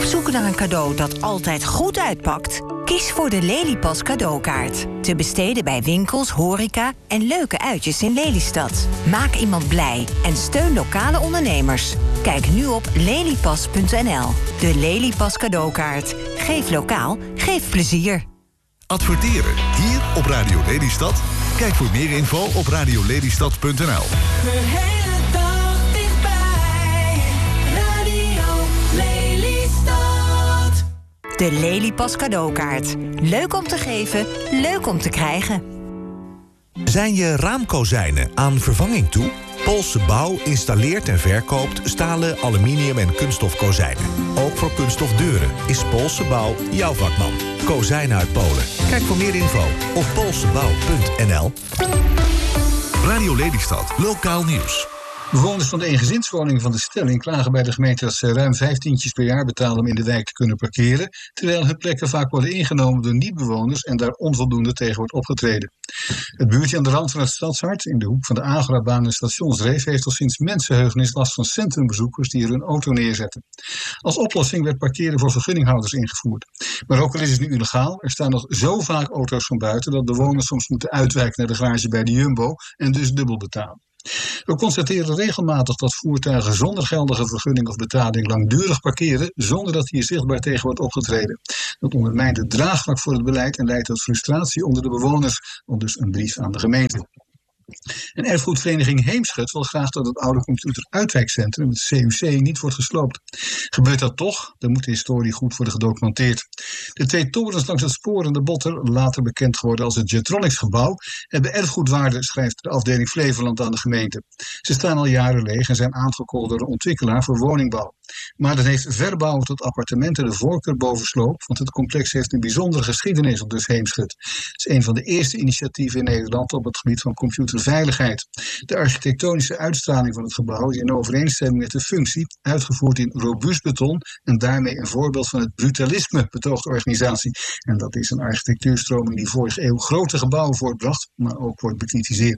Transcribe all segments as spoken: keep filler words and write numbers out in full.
zoek naar een cadeau dat altijd goed uitpakt? Kies voor de Lelypas cadeaukaart. Te besteden bij winkels, horeca en leuke uitjes in Lelystad. Maak iemand blij en steun lokale ondernemers. Kijk nu op lelypas punt n l. De Lelypas cadeaukaart. Geef lokaal, geef plezier. Adverteren hier op Radio Lelystad? Kijk voor meer info op radiolelystad punt n l. De hele dag dichtbij. Radio Lelystad. De Lelypas cadeaukaart. Leuk om te geven, leuk om te krijgen. Zijn je raamkozijnen aan vervanging toe? Poolse Bouw installeert en verkoopt stalen, aluminium en kunststof kozijnen. Ook voor kunststof deuren is Poolse Bouw jouw vakman. Kozijnen uit Polen. Kijk voor meer info op poolsebouw punt n l. Radio Lelystad, lokaal nieuws. Bewoners van de eengezinswoningen van de Stelling klagen bij de gemeente dat ze ruim vijftientjes per jaar betalen om in de wijk te kunnen parkeren, terwijl hun plekken vaak worden ingenomen door niet-bewoners en daar onvoldoende tegen wordt opgetreden. Het buurtje aan de rand van het stadshart, in de hoek van de Agorabaan en Stationsdreef, heeft al sinds mensenheugenis last van centrumbezoekers die er hun auto neerzetten. Als oplossing werd parkeren voor vergunninghouders ingevoerd. Maar ook al is het nu illegaal, er staan nog zo vaak auto's van buiten dat bewoners soms moeten uitwijken naar de garage bij de Jumbo en dus dubbel betalen. We constateren regelmatig dat voertuigen zonder geldige vergunning of betaling langdurig parkeren zonder dat hier zichtbaar tegen wordt opgetreden. Dat ondermijnt het draagvlak voor het beleid en leidt tot frustratie onder de bewoners, aldus een brief aan de gemeente. En erfgoedvereniging Heemschut wil graag dat het oude computeruitwijkcentrum, het C U C, niet wordt gesloopt. Gebeurt dat toch, dan moet de historie goed worden gedocumenteerd. De twee torens langs het spoor en de Botter, later bekend geworden als het Jetronics gebouw, hebben erfgoedwaarde, schrijft de afdeling Flevoland aan de gemeente. Ze staan al jaren leeg en zijn aangekocht door een ontwikkelaar voor woningbouw. Maar dat heeft verbouwen tot appartementen de voorkeur boven sloop, want het complex heeft een bijzondere geschiedenis op dus Heemschut. Het is een van de eerste initiatieven in Nederland op het gebied van computerveiligheid. De architectonische uitstraling van het gebouw is in overeenstemming met de functie, uitgevoerd in robuust beton en daarmee een voorbeeld van het brutalisme, betoogt de organisatie. En dat is een architectuurstroming die vorige eeuw grote gebouwen voortbracht, maar ook wordt bekritiseerd.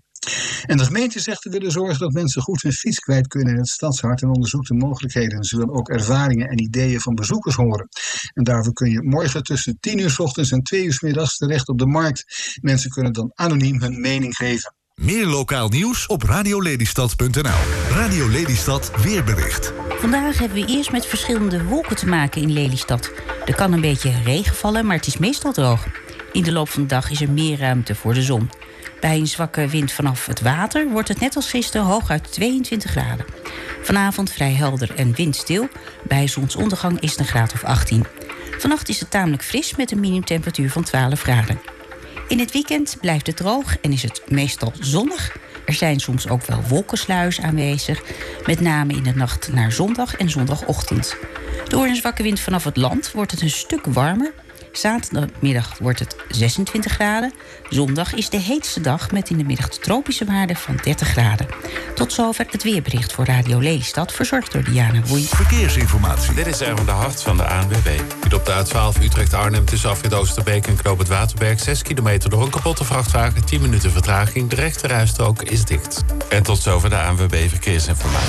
En de gemeente zegt te willen zorgen dat mensen goed hun fiets kwijt kunnen in het stadshart en onderzoekt de mogelijkheden. Ze willen ook ervaringen en ideeën van bezoekers horen. En daarvoor kun je morgen tussen tien uur 's ochtends en twee uur 's middags terecht op de markt. Mensen kunnen dan anoniem hun mening geven. Meer lokaal nieuws op radiolelystad punt n l. Radio Lelystad weerbericht. Vandaag hebben we eerst met verschillende wolken te maken in Lelystad. Er kan een beetje regen vallen, maar het is meestal droog. In de loop van de dag is er meer ruimte voor de zon. Bij een zwakke wind vanaf het water wordt het net als gisteren hooguit tweeëntwintig graden. Vanavond vrij helder en windstil. Bij zonsondergang is het een graad of achttien. Vannacht is het tamelijk fris met een minimumtemperatuur van twaalf graden. In het weekend blijft het droog en is het meestal zonnig. Er zijn soms ook wel wolkensluiers aanwezig, met name in de nacht naar zondag en zondagochtend. Door een zwakke wind vanaf het land wordt het een stuk warmer. Zaterdagmiddag wordt het zesentwintig graden. Zondag is de heetste dag met in de middag de tropische waarde van dertig graden. Tot zover het weerbericht voor Radio Lelystad, verzorgd door Diana Woei. Verkeersinformatie. Dit is Erwin de Hart van de A N W B. Op de A twaalf Utrecht-Arnhem tussen Afrit Oosterbeek en Knoop het Waterberg zes kilometer door een kapotte vrachtwagen, tien minuten vertraging. De rechterrijstrook is dicht. En tot zover de A N W B Verkeersinformatie.